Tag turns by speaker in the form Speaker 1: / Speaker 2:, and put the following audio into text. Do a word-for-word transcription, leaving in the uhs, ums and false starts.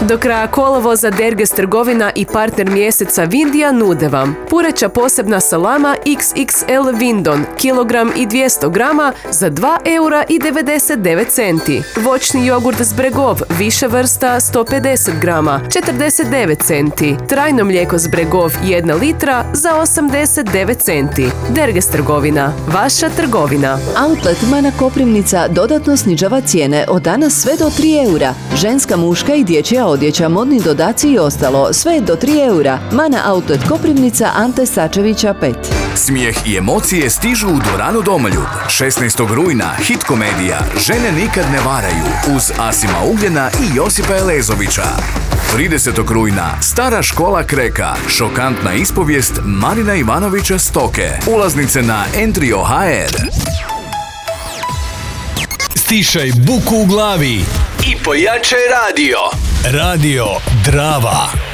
Speaker 1: Do kraja kolovoza Derges trgovina i partner mjeseca Vindija nude vam pureća posebna salama iks iks el Windon, kilogram i dvjesto grama za dva eura i devedeset devet centi. Voćni jogurt Zbregov, više vrsta sto pedeset grama, četrdeset devet centi. Trajno mlijeko Zbregov jedna litra za osamdeset devet centi. Derges trgovina, vaša trgovina.
Speaker 2: Outlet Mana Koprivnica dodatno snižava cijene od danas sve do tri eura. Ženska, muška i dječja odjeća, modni dodaci i ostalo, sve do tri eura. Mana Outlet Koprivnica, Ante Sačevića pet.
Speaker 3: Smijeh i emocije stižu u dvoranu Domoljub. šesnaestog rujna hit komedija Žene nikad ne varaju uz Asima Ugljena i Josipa Elezovića. tridesetog rujna Stara škola Kreka, šokantna ispovijest Marina Ivanovića Stoke. Ulaznice na Entrio точка ха ер.
Speaker 4: Stišaj buku u glavi i pojačaj radio. Radio Drava.